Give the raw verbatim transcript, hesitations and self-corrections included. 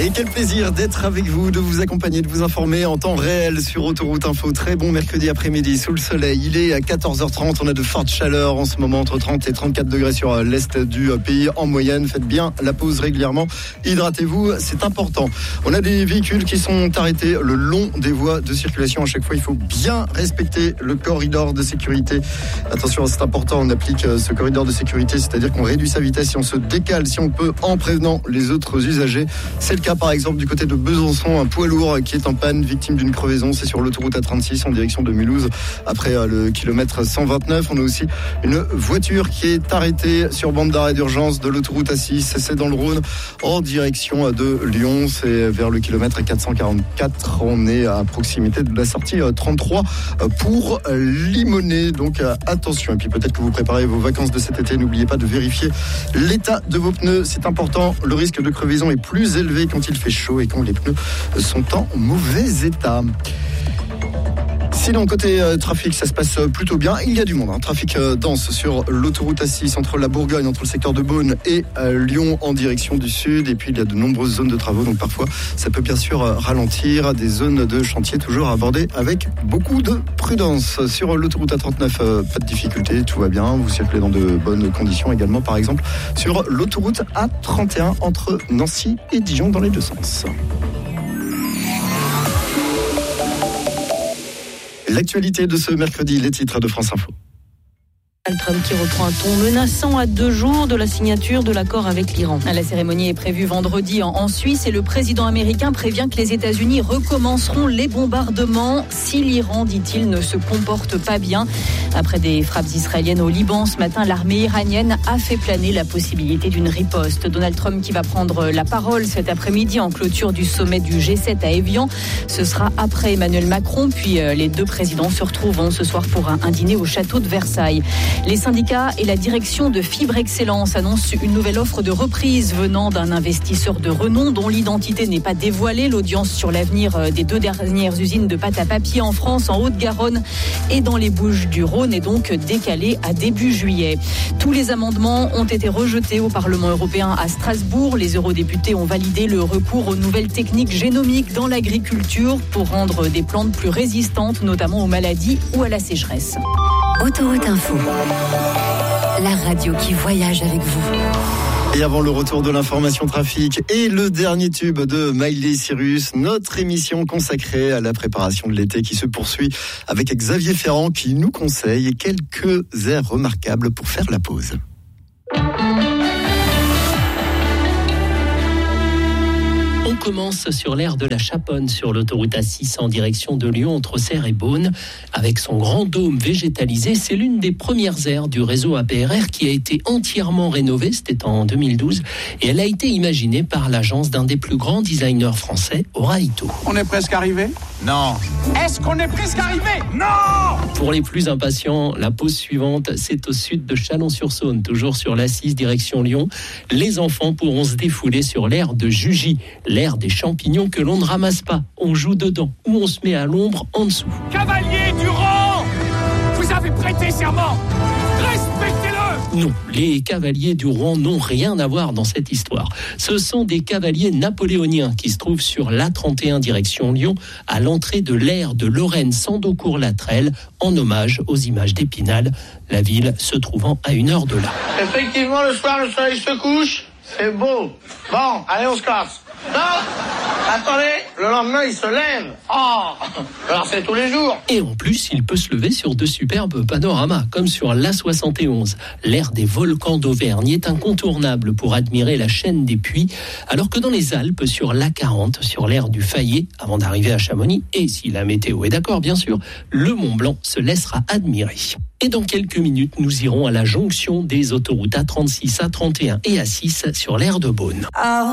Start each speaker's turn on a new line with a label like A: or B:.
A: Et quel plaisir d'être avec vous, de vous accompagner, de vous informer en temps réel sur Autoroute Info. Très bon mercredi après-midi sous le soleil. Il est à quatorze heures trente. On a de fortes chaleurs en ce moment, entre trente et trente-quatre degrés sur l'est du pays en moyenne. Faites bien la pause régulièrement. Hydratez-vous, c'est important. On a des véhicules qui sont arrêtés le long des voies de circulation. À chaque fois, il faut bien respecter le corridor de sécurité. Attention, c'est important. On applique ce corridor de sécurité, c'est-à-dire qu'on réduit sa vitesse si on se décale, si on peut, en prévenant les autres usagers. C'est le cas par exemple du côté de Besançon, un poids lourd qui est en panne, victime d'une crevaison. C'est sur l'autoroute A trente-six en direction de Mulhouse, après le kilomètre cent vingt-neuf. On a aussi une voiture qui est arrêtée sur bande d'arrêt d'urgence de l'autoroute A six. C'est dans le Rhône en direction de Lyon. C'est vers le kilomètre quatre cent quarante-quatre. On est à proximité de la sortie trente-trois pour Limonest. Donc attention. Et puis peut-être que vous préparez vos vacances de cet été. N'oubliez pas de vérifier l'état de vos pneus. C'est important. Le risque de crevaison est plus élevé quand il fait chaud et quand les pneus sont en mauvais état. Sinon, côté euh, trafic, ça se passe plutôt bien. Il y a du monde, hein. Trafic euh, dense sur l'autoroute A six entre la Bourgogne, entre le secteur de Beaune et euh, Lyon en direction du sud. Et puis, il y a de nombreuses zones de travaux. Donc, parfois, ça peut bien sûr euh, ralentir. Des zones de chantier toujours abordées avec beaucoup de prudence. Sur l'autoroute A trente-neuf, euh, pas de difficulté, tout va bien. Vous circulez dans de bonnes conditions également. Par exemple, sur l'autoroute A trente et un entre Nancy et Dijon dans les deux sens. L'actualité de ce mercredi, les titres de France Info.
B: Donald Trump qui reprend un ton menaçant à deux jours de la signature de l'accord avec l'Iran. La cérémonie est prévue vendredi en Suisse et le président américain prévient que les États-Unis recommenceront les bombardements si l'Iran, dit-il, ne se comporte pas bien. Après des frappes israéliennes au Liban, ce matin, l'armée iranienne a fait planer la possibilité d'une riposte. Donald Trump qui va prendre la parole cet après-midi en clôture du sommet du G sept à Évian. Ce sera après Emmanuel Macron, puis les deux présidents se retrouveront ce soir pour un, un dîner au château de Versailles. Les syndicats et la direction de Fibre Excellence annoncent une nouvelle offre de reprise venant d'un investisseur de renom dont l'identité n'est pas dévoilée. L'audience sur l'avenir des deux dernières usines de pâte à papier en France, en Haute-Garonne et dans les Bouches-du-Rhône est donc décalée à début juillet. Tous les amendements ont été rejetés au Parlement européen à Strasbourg. Les eurodéputés ont validé le recours aux nouvelles techniques génomiques dans l'agriculture pour rendre des plantes plus résistantes, notamment aux maladies ou à la sécheresse.
C: Autoroute Info, la radio qui voyage avec vous.
A: Et avant le retour de l'information trafic et le dernier tube de Miley Cyrus, notre émission consacrée à la préparation de l'été qui se poursuit avec Xavier Ferrand qui nous conseille quelques airs remarquables pour faire la pause.
D: On commence sur l'aire de la Chaponne, sur l'autoroute A six en direction de Lyon, entre Serres et Beaune. Avec son grand dôme végétalisé, c'est l'une des premières aires du réseau A P R R qui a été entièrement rénovée, c'était en deux mille douze, et elle a été imaginée par l'agence d'un des plus grands designers français, Oraito.
E: On est presque arrivé ? Non. Est-ce qu'on est presque arrivé ? Non !
D: Pour les plus impatients, la pause suivante, c'est au sud de Chalon-sur-Saône, toujours sur l'A six direction Lyon. Les enfants pourront se défouler sur l'aire de Jugy, l'aire des champignons que l'on ne ramasse pas. On joue dedans ou on se met à l'ombre en dessous.
E: Cavalier du rang ! Vous avez prêté serment ! Respectez-le !
D: Non, les cavaliers du Rouen n'ont rien à voir dans cette histoire. Ce sont des cavaliers napoléoniens qui se trouvent sur l'A trente et un direction Lyon, à l'entrée de l'aire de Lorraine-Sandocourt-Latrelle, en hommage aux images d'Épinal, la ville se trouvant à une heure de là.
F: Effectivement, le soir, le soleil se couche, c'est beau. Bon, allez, on se casse. Non, attendez, le lendemain, il se lève. Oh, alors c'est tous les jours.
D: Et en plus, il peut se lever sur de superbes panoramas, comme sur l'A soixante et onze. L'aire des volcans d'Auvergne est incontournable pour admirer la chaîne des Puys, alors que dans les Alpes, sur l'A quarante, sur l'aire du Fayet, avant d'arriver à Chamonix, et si la météo est d'accord, bien sûr, le Mont Blanc se laissera admirer. Et dans quelques minutes, nous irons à la jonction des autoroutes A trente-six, A trente et un et A six sur l'aire de Beaune.